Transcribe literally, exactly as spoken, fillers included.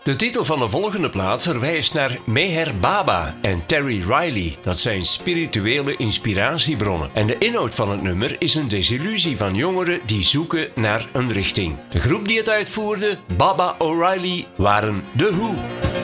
De titel van de volgende plaat verwijst naar Meher Baba en Terry Riley. Dat zijn spirituele inspiratiebronnen. En de inhoud van het nummer is een desillusie van jongeren die zoeken naar een richting. De groep die het uitvoerde, Baba O'Reilly, waren The Who.